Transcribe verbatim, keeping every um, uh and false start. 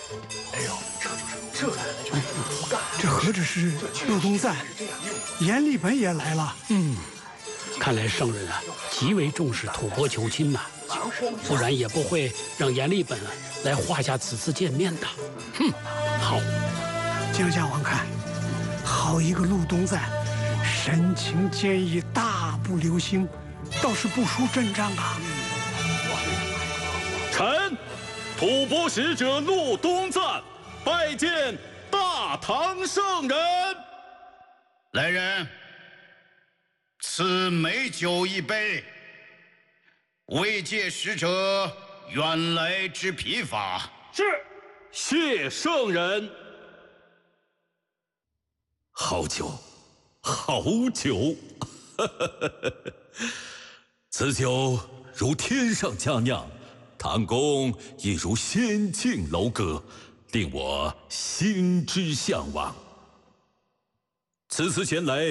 哎呦，这就是这才这何止是陆东赞，阎立本也来了。 嗯，看来圣人啊极为重视吐蕃求亲呐、啊，不然也不会让阎立本来画下此次见面的。哼，好， 江夏王看，好一个陆东赞，神情坚毅，大步流星，倒是不输阵仗啊。 臣吐蕃使者陆东赞拜见大唐圣人。 来人，赐美酒一杯，慰藉使者远来之疲乏。 是，谢圣人。 好酒，好酒，此酒如天上佳酿，唐公亦如仙境楼阁，令我心之向往。此次前来，